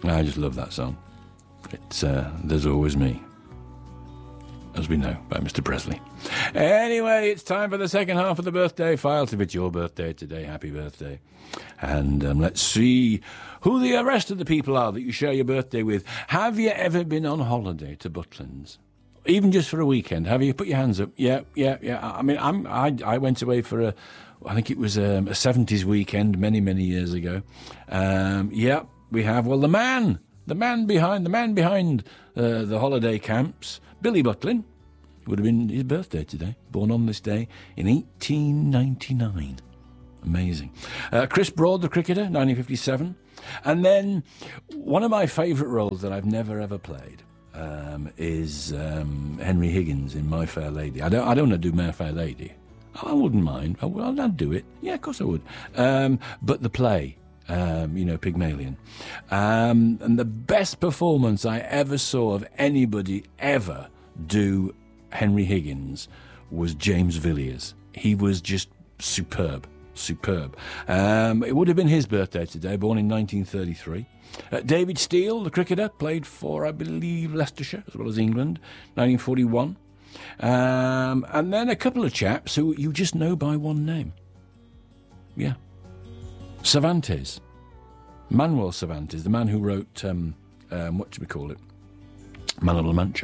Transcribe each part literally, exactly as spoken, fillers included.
I just love that song. It's uh, There's Always Me, as we know, by Mister Presley. Anyway, it's time for the second half of the birthday file. If it's your birthday today, happy birthday. And um, let's see who the rest of the people are that you share your birthday with. Have you ever been on holiday to Butlins? Even just for a weekend? Have you? Put your hands up. Yeah, yeah, yeah. I mean, I'm, I, I went away for a, I think it was um, a seventies weekend many, many years ago. Um, yeah, we have. Well, the man, the man behind, the man behind uh, the holiday camps, Billy Butlin, would have been his birthday today. Born on this day in eighteen ninety-nine. Amazing. Uh, Chris Broad, the cricketer, nineteen fifty-seven. And then one of my favourite roles that I've never ever played um, is um, Henry Higgins in My Fair Lady. I don't, I don't want to do My Fair Lady. I wouldn't mind. I, well, I'd do it. Yeah, of course I would. Um, but the play, um, you know, Pygmalion. Um, and the best performance I ever saw of anybody ever do Henry Higgins was James Villiers. He was just superb. Superb. Um, it would have been his birthday today, born in nineteen thirty-three. Uh, David Steele, the cricketer, played for, I believe, Leicestershire as well as England, nineteen forty-one. Um, and then a couple of chaps who you just know by one name. Yeah. Cervantes. Manuel Cervantes, the man who wrote, um, um, what do we call it? Man of La Mancha.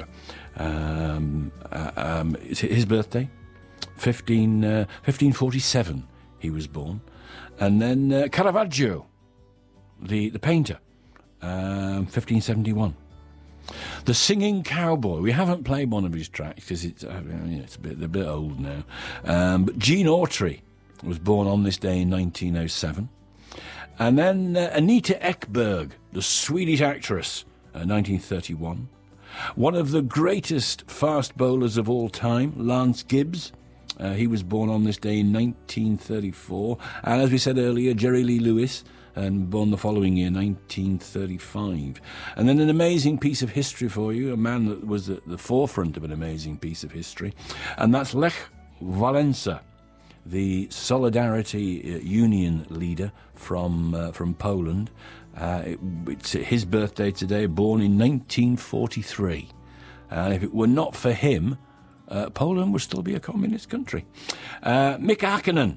Um, uh, um, it's his birthday, fifteen, uh, fifteen forty-seven. He was born. And then uh, Caravaggio, the, the painter, um, fifteen seventy-one. The Singing Cowboy. We haven't played one of his tracks because it's, uh, it's a bit, a bit old now. Um, but Gene Autry was born on this day in nineteen oh seven. And then uh, Anita Ekberg, the Swedish actress, uh, nineteen thirty-one. One of the greatest fast bowlers of all time, Lance Gibbs. Uh, he was born on this day in nineteen thirty-four. And as we said earlier, Jerry Lee Lewis, and born the following year, nineteen thirty-five. And then an amazing piece of history for you, a man that was at the forefront of an amazing piece of history, and that's Lech Wałęsa, the Solidarity uh, Union leader from uh, from Poland. Uh, it, it's his birthday today, born in nineteen forty-three. And if it were not for him, Uh, Poland would still be a communist country. Uh, Mika Hakkinen,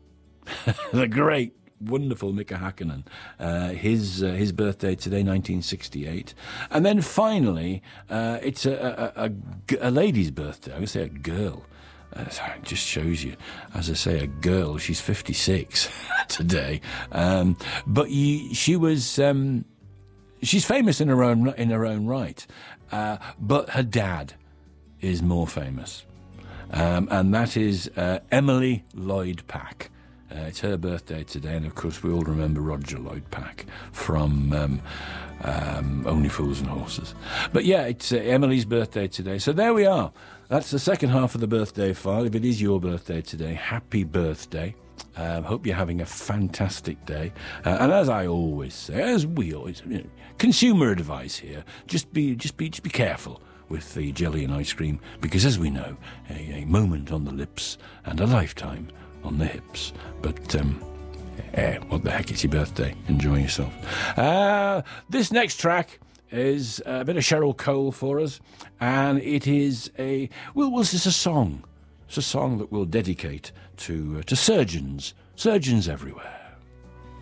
the great, wonderful Mika Hakkinen. Uh, his uh, his birthday today, nineteen sixty-eight. And then finally, uh, it's a, a, a, a lady's birthday. I would say a girl. Uh, it just shows you, as I say, a girl. She's fifty-six today. Um, but you, she was... Um, she's famous in her own, in her own right. Uh, but her dad is more famous, um, and that is uh, Emily Lloyd Pack. Uh, it's her birthday today, and of course we all remember Roger Lloyd Pack from um, um, Only Fools and Horses. But yeah, it's uh, Emily's birthday today. So there we are. That's the second half of the birthday file. If it is your birthday today, happy birthday. Um, hope you're having a fantastic day. Uh, and as I always say, as we always, you know, consumer advice here: just be, just be, just be careful with the jelly and ice cream, because as we know, a, a moment on the lips and a lifetime on the hips. But um, eh, what the heck, it's your birthday. Enjoy yourself. Uh, this next track is a bit of Cheryl Cole for us, and it is a, well, well it's a song. It's a song that we'll dedicate to, uh, to surgeons, surgeons everywhere.